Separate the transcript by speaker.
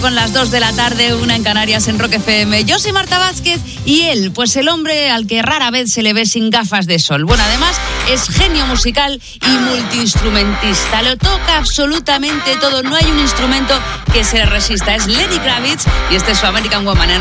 Speaker 1: Con las 2 de la tarde, 1 en Canarias, en Rock FM. Yo soy Marta Vázquez y él, pues el hombre al que rara vez se le ve sin gafas de sol. Bueno, además es genio musical y multiinstrumentista. Lo toca absolutamente todo. No hay un instrumento que se le resista. Es Lenny Kravitz y este es su American Woman en